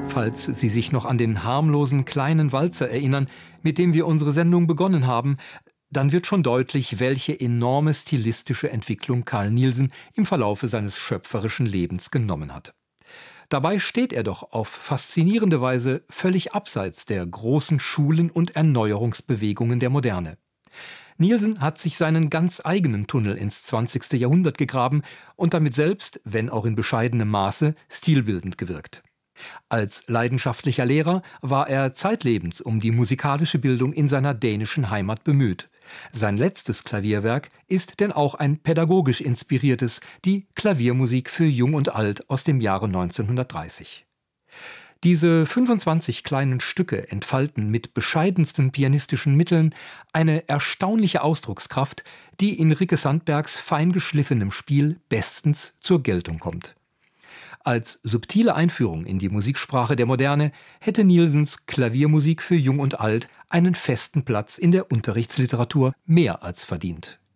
Falls Sie sich noch an den harmlosen kleinen Walzer erinnern, mit dem wir unsere Sendung begonnen haben, dann wird schon deutlich, welche enorme stilistische Entwicklung Carl Nielsen im Verlaufe seines schöpferischen Lebens genommen hat. Dabei steht er doch auf faszinierende Weise völlig abseits der großen Schulen und Erneuerungsbewegungen der Moderne. Nielsen hat sich seinen ganz eigenen Tunnel ins 20. Jahrhundert gegraben und damit selbst, wenn auch in bescheidenem Maße, stilbildend gewirkt. Als leidenschaftlicher Lehrer war er zeitlebens um die musikalische Bildung in seiner dänischen Heimat bemüht. Sein letztes Klavierwerk ist denn auch ein pädagogisch inspiriertes, die Klaviermusik für Jung und Alt aus dem Jahre 1930. Diese 25 kleinen Stücke entfalten mit bescheidensten pianistischen Mitteln eine erstaunliche Ausdruckskraft, die in Rikke Sandbergs feingeschliffenem Spiel bestens zur Geltung kommt. Als subtile Einführung in die Musiksprache der Moderne hätte Nielsens Klaviermusik für Jung und Alt einen festen Platz in der Unterrichtsliteratur mehr als verdient.